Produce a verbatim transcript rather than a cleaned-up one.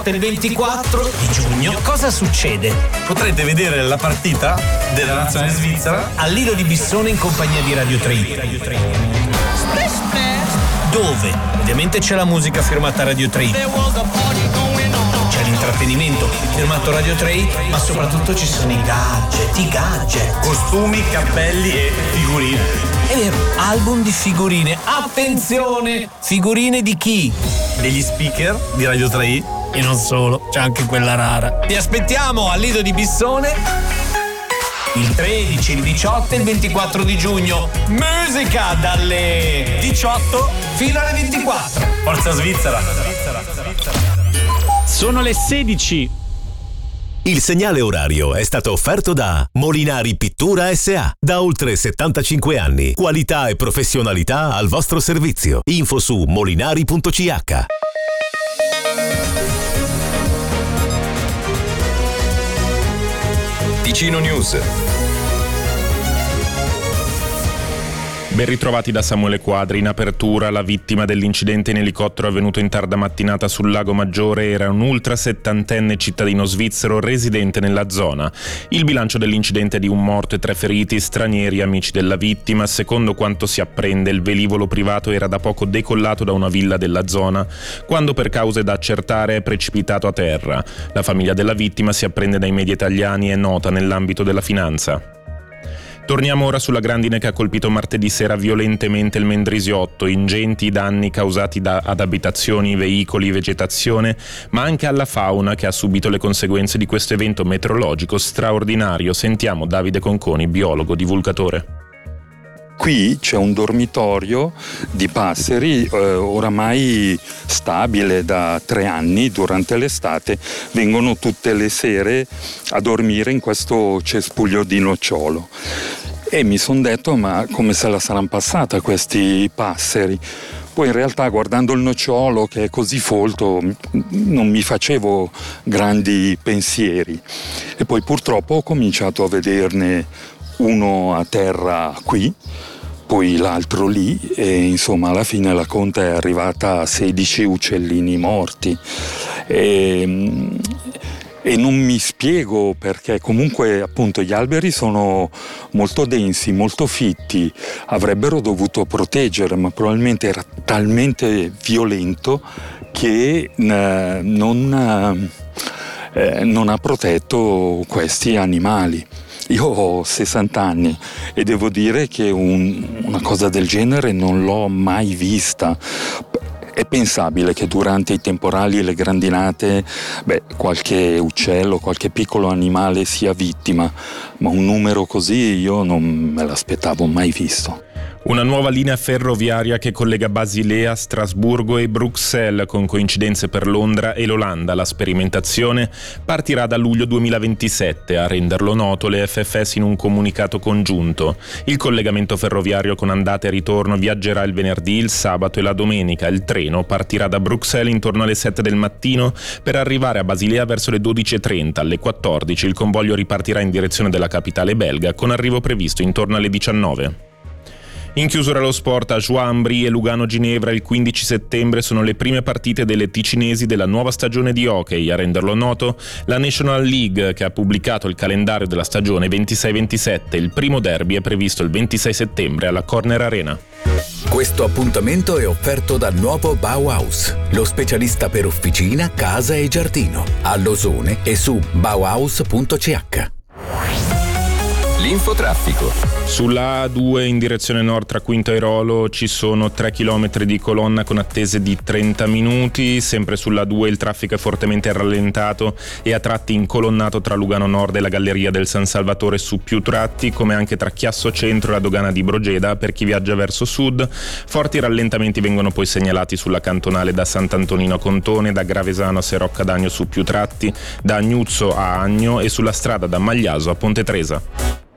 Il ventiquattro di giugno cosa succede? Potrete vedere la partita della nazionale svizzera al Lido di Bissone in compagnia di Radio tre i. Dove? Ovviamente c'è la musica firmata Radio tre i. C'è l'intrattenimento firmato Radio tre i, ma soprattutto ci sono i gadget, i gadget. Costumi, cappelli e figurine. È vero, album di figurine. Attenzione! Figurine di chi? Degli speaker di Radio tre i. E non solo, c'è anche quella rara. Ti aspettiamo al Lido di Bissone il tredici, il diciotto e il ventiquattro di giugno. Musica dalle diciotto fino alle ventiquattro. Forza Svizzera. Sono le sedici. Il segnale orario è stato offerto da Molinari Pittura S A. Da oltre settantacinque anni. Qualità e professionalità al vostro servizio. Info su molinari punto c h. Ticino News. Ben ritrovati da Samuele Quadri. In apertura, la vittima dell'incidente in elicottero avvenuto in tarda mattinata sul Lago Maggiore era un ultra settantenne cittadino svizzero residente nella zona. Il bilancio dell'incidente è di un morto e tre feriti, stranieri amici della vittima. Secondo quanto si apprende, il velivolo privato era da poco decollato da una villa della zona, quando per cause da accertare è precipitato a terra. La famiglia della vittima, si apprende dai media italiani, è nota nell'ambito della finanza. Torniamo ora sulla grandine che ha colpito martedì sera violentemente il Mendrisiotto, ingenti i danni causati da, ad abitazioni, veicoli, vegetazione, ma anche alla fauna che ha subito le conseguenze di questo evento meteorologico straordinario. Sentiamo Davide Conconi, biologo, divulgatore. Qui c'è un dormitorio di passeri eh, oramai stabile da tre anni. Durante l'estate vengono tutte le sere a dormire in questo cespuglio di nocciolo e mi sono detto: ma come se la saranno passata questi passeri? Poi in realtà, guardando il nocciolo che è così folto, non mi facevo grandi pensieri, e poi purtroppo ho cominciato a vederne uno a terra qui, poi l'altro lì, e insomma alla fine la conta è arrivata a sedici uccellini morti. E, e non mi spiego perché, comunque appunto gli alberi sono molto densi, molto fitti, avrebbero dovuto proteggere, ma probabilmente era talmente violento che eh, non, eh, non ha protetto questi animali. Io ho sessanta anni e devo dire che un, una cosa del genere non l'ho mai vista. È pensabile che durante i temporali e le grandinate, beh, qualche uccello, qualche piccolo animale sia vittima, ma un numero così io non me l'aspettavo mai visto. Una nuova linea ferroviaria che collega Basilea, Strasburgo e Bruxelles, con coincidenze per Londra e l'Olanda. La sperimentazione partirà da luglio duemilaventisette. A renderlo noto le F F S in un comunicato congiunto. Il collegamento ferroviario con andata e ritorno viaggerà il venerdì, il sabato e la domenica. Il treno partirà da Bruxelles intorno alle sette del mattino per arrivare a Basilea verso le dodici e trenta. Alle quattordici il convoglio ripartirà in direzione della capitale belga, con arrivo previsto intorno alle diciannove. In chiusura allo sport, a Juan-en-Brie e Lugano-Ginevra il quindici settembre sono le prime partite delle ticinesi della nuova stagione di hockey. A renderlo noto, la National League, che ha pubblicato il calendario della stagione ventisei ventisette. Il primo derby è previsto il ventisei settembre alla Corner Arena. Questo appuntamento è offerto dal nuovo Bauhaus, lo specialista per officina, casa e giardino, a Losone e su bauhaus punto c h. L'infotraffico. Sulla A due in direzione nord tra Quinto e Rolo ci sono tre chilometri di colonna con attese di trenta minuti. Sempre sulla A due il traffico è fortemente rallentato e a tratti incolonnato tra Lugano Nord e la Galleria del San Salvatore su più tratti, come anche tra Chiasso Centro e la dogana di Brogeda per chi viaggia verso sud. Forti rallentamenti vengono poi segnalati sulla cantonale da Sant'Antonino a Contone, da Gravesano a Serocca d'Agno su più tratti, da Agnuzzo a Agno e sulla strada da Magliaso a Ponte Tresa.